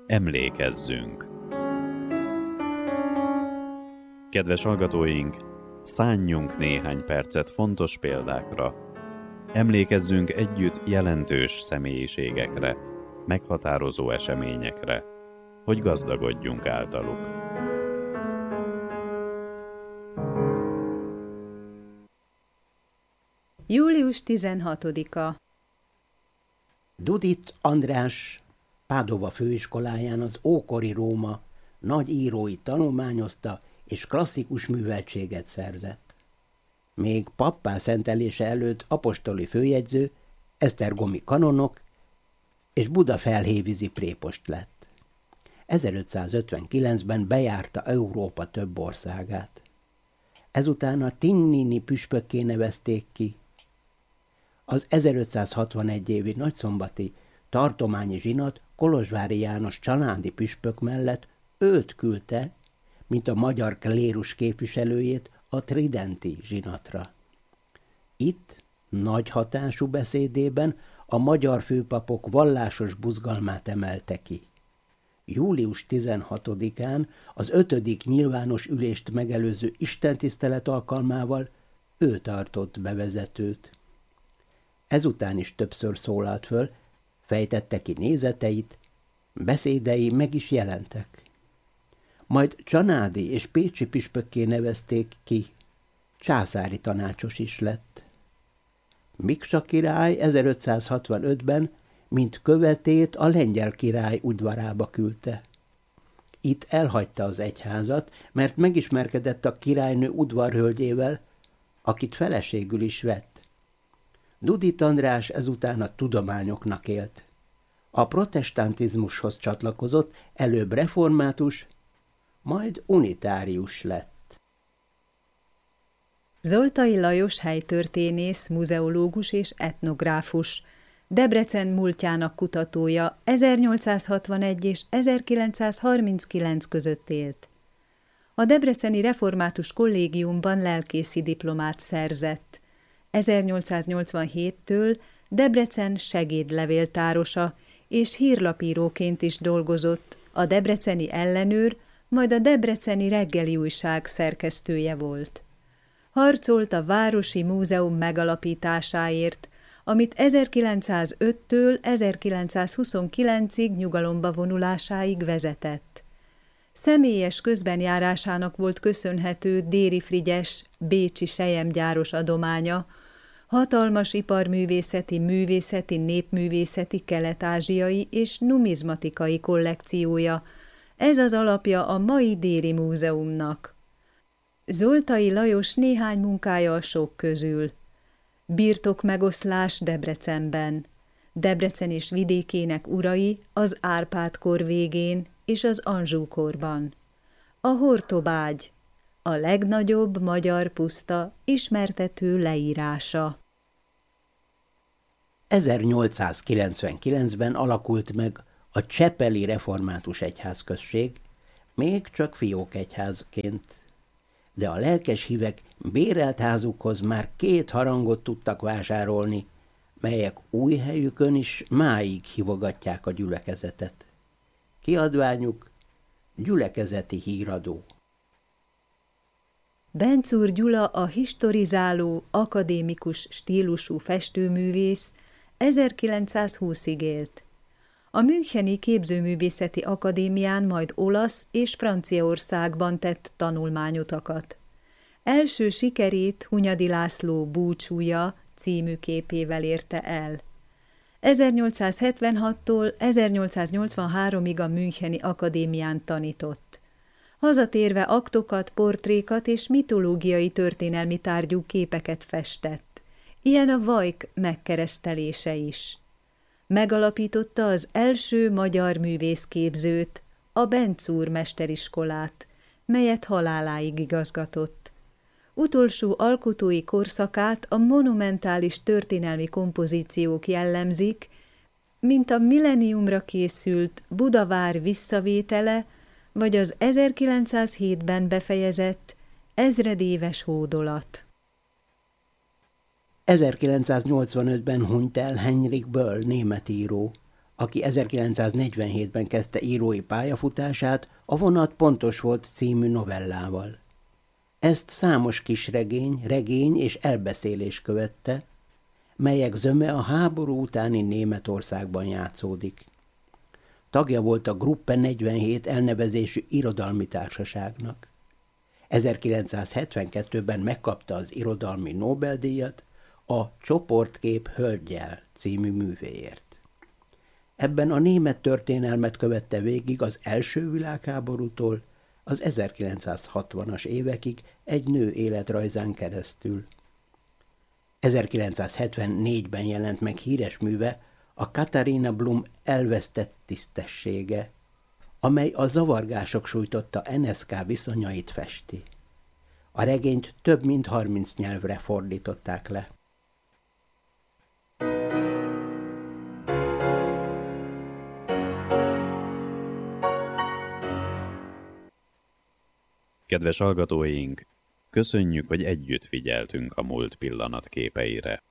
Emlékezzünk! Kedves hallgatóink, szánjunk néhány percet fontos példákra. Emlékezzünk együtt jelentős személyiségekre, meghatározó eseményekre, hogy gazdagodjunk általuk. Július 16-a. Judith András Pádova főiskoláján az ókori Róma nagy íróit tanulmányozta, és klasszikus műveltséget szerzett. Még pappá szentelése előtt apostoli főjegyző, esztergomi kanonok és budafelhévízi prépost lett. 1559-ben bejárta Európa több országát. Ezután a Tinnini püspökké nevezték ki. Az 1561 évi nagyszombati tartományi zsinat Kolozsvári János családi püspök mellett őt küldte, mint a magyar klérus képviselőjét a tridenti zsinatra. Itt nagy hatású beszédében a magyar főpapok vallásos buzgalmát emelte ki. Július 16-án az 5. nyilvános ülést megelőző istentisztelet alkalmával ő tartott bevezetőt. Ezután is többször szólalt föl, fejtette ki nézeteit, beszédei meg is jelentek. Majd csanádi és pécsi püspökké nevezték ki, császári tanácsos is lett. Miksa király 1565-ben, mint követét a lengyel király udvarába küldte. Itt elhagyta az egyházat, mert megismerkedett a királynő udvarhölgyével, akit feleségül is vett. Judith András ezután a tudományoknak élt. A protestantizmushoz csatlakozott, előbb református, majd unitárius lett. Zoltai Lajos helytörténész, muzeológus és etnográfus, Debrecen múltjának kutatója, 1861 és 1939 között élt. A debreceni református kollégiumban lelkészi diplomát szerzett. 1887-től Debrecen segédlevéltárosa és hírlapíróként is dolgozott, a Debreceni Ellenőr, majd a Debreceni Reggeli Újság szerkesztője volt. Harcolt a Városi Múzeum megalapításáért, amit 1905-től 1929-ig nyugalomba vonulásáig vezetett. Személyes közbenjárásának volt köszönhető Déri Frigyes bécsi selyemgyáros adománya, hatalmas iparművészeti, népművészeti, kelet-ázsiai és numizmatikai kollekciója. Ez az alapja a mai Déri Múzeumnak. Zoltai Lajos néhány munkája a sok közül. Birtokmegoszlás Debrecenben. Debrecen és vidékének urai az Árpád-kor végén és az Anjou-korban. A Hortobágy, a legnagyobb magyar puszta ismertető leírása. 1899-ben alakult meg a Csepeli Református Egyházközség, még csak fiókegyházként, de a lelkes hívek bérelt házukhoz már 2 harangot tudtak vásárolni, melyek új helyükön is máig hívogatják a gyülekezetet. Kiadványuk Gyülekezeti Híradó. Bencúr Gyula a historizáló, akadémikus stílusú festőművész 1920-ig élt. A Müncheni Képzőművészeti Akadémián majd olasz és Franciaországban tett tanulmányutakat. Első sikerét Hunyadi László Búcsúja című képével érte el. 1876-tól 1883-ig a Müncheni Akadémián tanított. Hazatérve aktokat, portrékat és mitológiai történelmi tárgyú képeket festett. Ilyen a Vajk megkeresztelése is. Megalapította az első magyar művészképzőt, a Bencúr mesteriskolát, melyet haláláig igazgatott. Utolsó alkotói korszakát a monumentális történelmi kompozíciók jellemzik, mint a millenniumra készült Budavár visszavétele, vagy az 1907-ben befejezett ezredéves hódolat. 1985-ben hunyt el Heinrich Böll német író, aki 1947-ben kezdte írói pályafutását a Vonat pontos volt című novellával. Ezt számos kisregény, regény és elbeszélés követte, melyek zöme a háború utáni Németországban játszódik. Tagja volt a Gruppe 47 elnevezésű irodalmi társaságnak. 1972-ben megkapta az irodalmi Nobel-díjat a Csoportkép hölggyel című művéért. Ebben a német történelmet követte végig az első világháborútól az 1960-as évekig egy nő életrajzán keresztül. 1974-ben jelent meg híres műve, a Katharina Blum Elvesztett tisztessége, amely a zavargások sújtotta NSK viszonyait festi. A regényt több mint 30 nyelvre fordították le. Kedves hallgatóink, köszönjük, hogy együtt figyeltünk a múlt pillanatképeire.